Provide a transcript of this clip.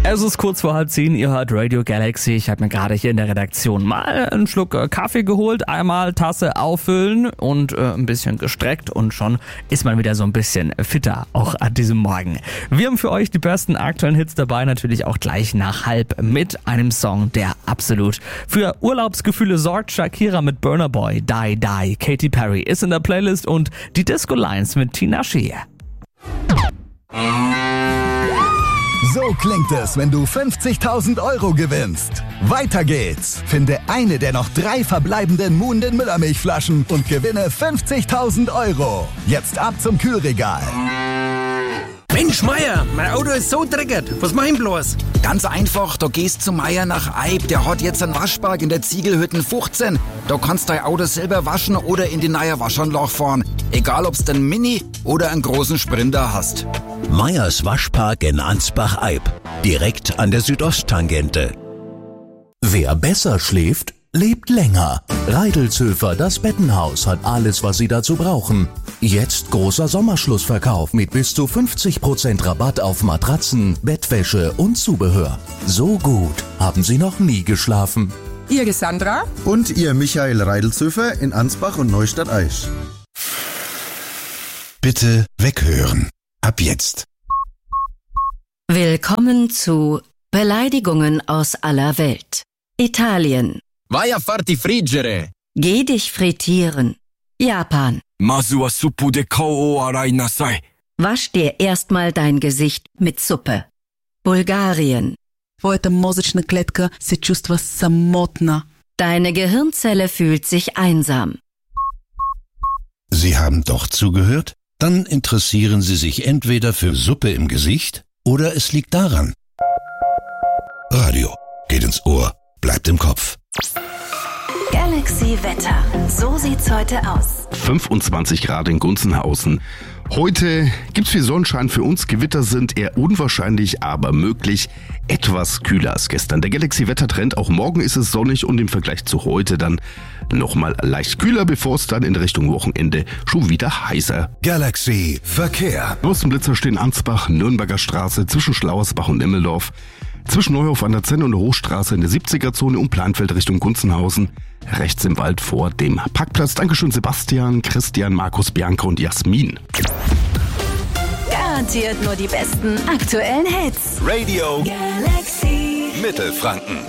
Es ist kurz vor 9:30, ihr hört Radio Galaxy. Ich habe mir gerade hier in der Redaktion mal einen Schluck Kaffee geholt, einmal Tasse auffüllen und ein bisschen gestreckt und schon ist man wieder so ein bisschen fitter, auch an diesem Morgen. Wir haben für euch die besten aktuellen Hits dabei, natürlich auch gleich nach 9:30 mit einem Song, der absolut für Urlaubsgefühle sorgt. Shakira mit Burna Boy, Die Die, Katy Perry ist in der Playlist und die Disco Lines mit Tinashe. So klingt es, wenn du 50.000 Euro gewinnst. Weiter geht's. Finde eine der noch 3 verbleibenden Moon den Müllermilchflaschen und gewinne 50.000 Euro. Jetzt ab zum Kühlregal. Mensch, Meier, mein Auto ist so dreckig. Was mach ich bloß? Ganz einfach, da gehst zu Meier nach Eib. Der hat jetzt einen Waschpark in der Ziegelhütten 15. Da kannst dein Auto selber waschen oder in die neue Waschanlage fahren. Egal, ob's den Mini oder einen großen Sprinter hast. Meyers Waschpark in Ansbach-Eib, direkt an der Südosttangente. Wer besser schläft, lebt länger. Reidelzhöfer, das Bettenhaus, hat alles, was Sie dazu brauchen. Jetzt großer Sommerschlussverkauf mit bis zu 50% Rabatt auf Matratzen, Bettwäsche und Zubehör. So gut haben Sie noch nie geschlafen. Ihr Sandra und ihr Michael Reidelzhöfer in Ansbach und Neustadt-Aisch. Bitte weghören. Ab jetzt. Willkommen zu Beleidigungen aus aller Welt. Italien. Vai a farti friggere. Geh dich frittieren. Japan. Masu wa suppu de kao arai nasai. Wasch dir erstmal dein Gesicht mit Suppe. Bulgarien. Твоята мозъчна клетка се чувства самотна. Deine Gehirnzelle fühlt sich einsam. Sie haben doch zugehört? Dann interessieren Sie sich entweder für Suppe im Gesicht oder es liegt daran. Radio geht ins Ohr, bleibt im Kopf. Galaxy Wetter. So sieht's heute aus. 25 Grad in Gunzenhausen. Heute gibt's viel Sonnenschein für uns. Gewitter sind eher unwahrscheinlich, aber möglich. Etwas kühler als gestern. Der Galaxy-Wettertrend, auch morgen ist es sonnig und im Vergleich zu heute dann nochmal leicht kühler, bevor es dann in Richtung Wochenende schon wieder heißer. Galaxy Verkehr. Außenblitzer stehen Ansbach, Nürnberger Straße, zwischen Schlauersbach und Immeldorf. Zwischen Neuhof an der Zenne und der Hochstraße in der 70er-Zone und Planfeld Richtung Gunzenhausen. Rechts im Wald vor dem Parkplatz. Dankeschön Sebastian, Christian, Markus, Bianca und Jasmin. Garantiert nur die besten aktuellen Hits. Radio Galaxy Mittelfranken.